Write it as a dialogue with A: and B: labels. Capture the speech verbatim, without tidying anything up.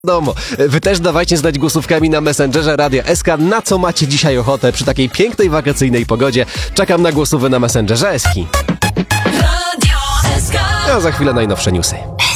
A: Domu. Wy też dawajcie znać głosówkami na Messengerze Radia S K, na co macie dzisiaj ochotę przy takiej pięknej wakacyjnej pogodzie. Czekam na głosówy na Messengerze Eski. A za chwilę najnowsze newsy.